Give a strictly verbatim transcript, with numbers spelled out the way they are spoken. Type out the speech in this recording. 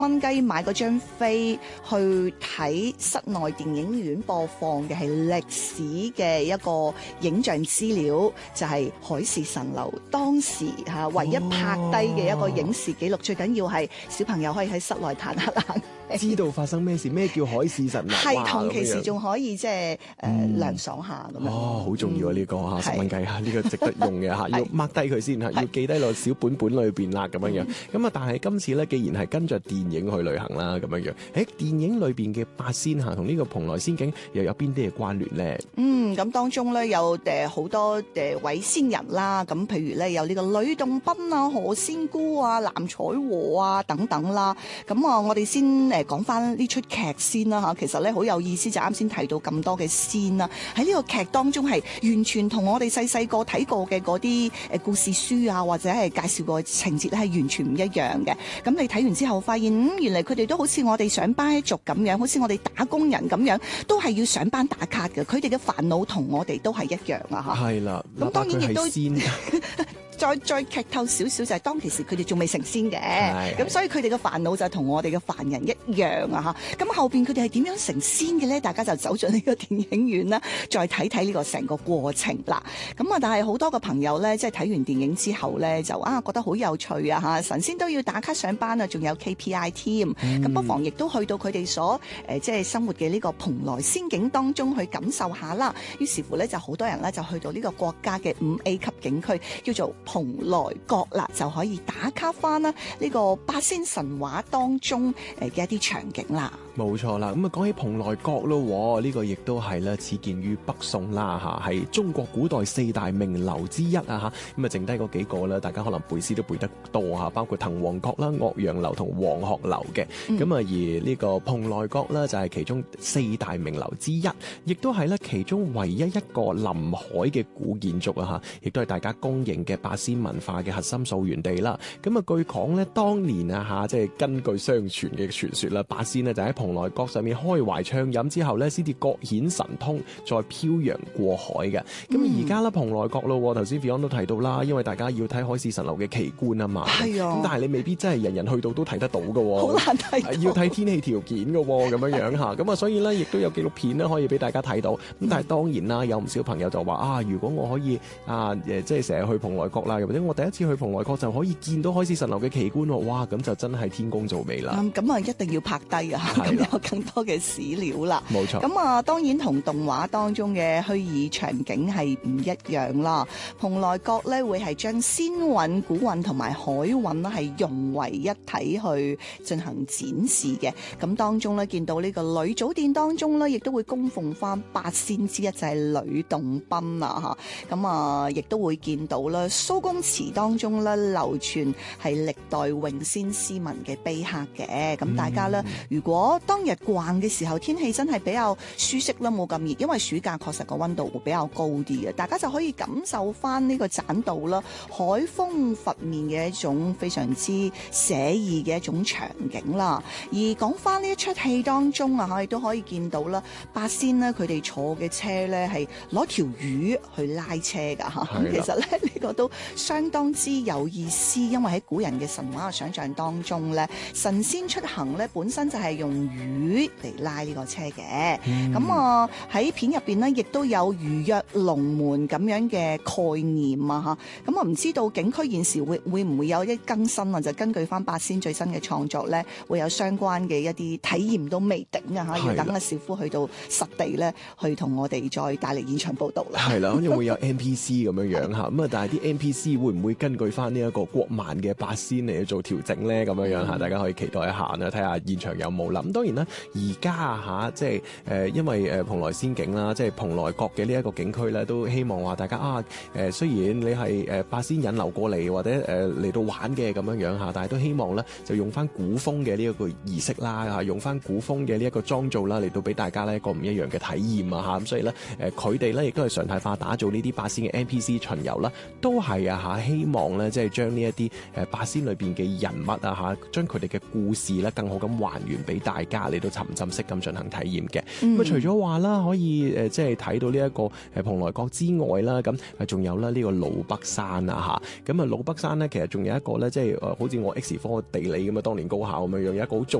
蚊雞買嗰張飛去睇室內電影院播放嘅係歷史嘅一個影像資料，就係、是、海市蜃樓當時嚇唯一拍低嘅一個影視記錄。最緊要係小朋友可以喺室內彈下冷， 知道發生咩事，咩叫海市蜃樓， 係同其時仲可以即係誒涼爽下咁樣。 哦，好重要啊！呢、這個嚇十蚊雞嚇，呢、這個值得用嘅嚇，要 mark 低佢先嚇，要記低落小本本裏邊啦咁樣樣。咁啊，但係今次咧，既然係跟着電影去旅行啦咁樣樣，喺電影裏邊嘅八仙嚇同呢個蓬萊仙境又有邊啲嘅關聯咧？ 嗯，咁當中咧有誒好多誒位仙人啦，咁譬如咧有呢個呂洞賓啊、何仙姑啊、藍采和啊等等啦。咁啊，我哋先誒講翻呢出劇先啦嚇。其實咧好有意思，就啱先提到咁多嘅仙啦，喺呢個劇當中係完全同我哋細細個睇過嘅嗰啲誒故事書啊，或者係介紹過嘅情節咧係完全唔一樣嘅。咁你睇完之後發現，嗯，原來佢哋都好似我哋上班一族咁樣，好似我哋打工人咁樣，都係要上班打卡嘅。佢哋嘅煩惱同我哋都係一樣啊！嚇， 係啦。 咁當然亦都先再再劇透少少，就係當其時佢哋仲未成仙嘅，咁所以佢哋嘅煩惱就係同我哋嘅凡人一樣啊！嚇，咁後邊佢哋係點樣成仙嘅咧？大家就走進呢個電影院啦，再睇睇呢個成個過程啦。咁啊，但係好多個朋友咧，即係睇完電影之後咧，就啊覺得好有趣啊！嚇，神仙都要打卡上班啊，仲有 K P I 添。咁、嗯、不妨亦都去到佢哋所誒、呃、即係生活嘅呢個蓬萊仙境當中去感受下啦。於是乎咧，就好多人咧就去到呢個國家嘅五 A 級景區，叫做蓬萊閣啦，就可以打卡翻啦呢個八仙神話當中誒嘅一啲場景啦。 冇錯啦，咁啊講起蓬萊閣咯，呢、這個亦都係咧始建於北宋啦嚇，係中國古代四大名樓之一啊嚇。咁啊剩低嗰幾個咧，大家可能背詩都背得多嚇，包括滕王閣啦、岳陽樓同黃鶴樓嘅。咁、嗯、啊而呢個蓬萊閣咧就係其中四大名樓之一，亦都係咧其中唯一一個臨海嘅古建築啊嚇，亦都係大家公認嘅八仙文化嘅核心溯源地啦。咁啊據講咧，當年啊嚇，即係根據相傳嘅傳說啦，八仙咧就喺蓬萊閣上面開懷暢飲之後咧，先至各顯神通，再漂洋過海嘅。咁而家咧蓬萊閣咯，頭先 Fion 都提到啦，因為大家要睇海市蜃樓嘅奇觀啊嘛。係啊。咁但係你未必真係人人去到都睇得到嘅。好難睇到。要睇天氣條件嘅咁樣樣嚇。咁啊，所以咧亦都有紀錄片咧可以俾大家睇到。咁但係當然啦，有唔少朋友就話啊，如果我可以啊誒，即係成日去蓬萊閣啦，或者我第一次去蓬萊閣就可以見到海市蜃樓嘅奇觀喎，哇！咁就真係天公造美啦。咁、嗯、啊，一定要拍低啊！咁有更多嘅史料啦。冇錯。咁啊，當然同動畫當中嘅虛擬場景係唔一樣啦。蓬萊閣咧會係將仙韻、古韻同埋海韻啦係融為一體去進行展示嘅。咁當中咧見到呢個呂祖殿當中咧，亦都會供奉翻八仙之一就係呂洞賓啊嚇。咁啊，亦都會見到啦蘇公祠當中咧流傳係歷代詠仙詩文嘅碑刻嘅。咁大家咧、嗯，如果當日逛嘅時候天氣真係比較舒適啦，冇咁熱，因為暑假確實個溫度會比較高啲嘅，大家就可以感受翻呢個棧道啦，海風拂面嘅一種非常之寫意嘅一種場景啦。而講翻呢一出戲當中啊，我哋都可以見到啦，八仙呢，佢哋坐嘅車咧係攞條魚去拉車噶吓，咁其實咧呢、這個都相當之有意思，因為喺古人嘅神話嘅想象當中咧，神仙出行咧本身就係用魚嚟拉呢個車嘅。咁啊喺片入邊呢，亦都有如躍龍門咁樣嘅概念啊吓。咁啊唔知道景區現時會會唔會有一更新啊？就根據翻八仙最新嘅創作咧，會有相關嘅一啲體驗都未定啊吓，要等阿小夫去到實地咧，去同我哋再帶嚟現場報道啦。係啦，好似會有 N P C 咁樣樣吓。咁啊，但係啲 N P C 會唔會根據翻呢一個國漫嘅八仙嚟去做調整咧？咁樣樣吓，大家可以期待一下啦，睇下現場有冇啦。咁當然啦，而家吓即係誒、呃，因為誒蓬萊仙境啦，即係蓬萊閣嘅呢一個景區咧，都希望話大家啊誒、呃，雖然你係誒八仙引流過嚟或者誒嚟、呃、到玩嘅咁樣樣吓，但係都希望咧就用翻古風嘅呢一個儀式啦吓，用翻古風嘅呢一個裝造啦，嚟到俾大家咧一個唔一樣嘅體驗啊吓。咁所以咧誒，佢哋咧亦都係常態化打造呢啲八仙嘅 N P C 巡遊啦，都係計啊嚇，希望咧即係將呢一啲誒八仙裏邊嘅人物啊嚇，將佢哋嘅故事咧更好咁還原俾大家嚟到沉浸式咁進行體驗嘅。咁啊、嗯，除咗話啦，可以誒即係睇到呢一個誒蓬萊閣之外啦，咁誒仲有啦呢個老北山啊嚇。咁啊老北山咧，其實仲有一個咧，即係誒好似我 X 科地理咁啊，當年高考咁樣樣有一個好重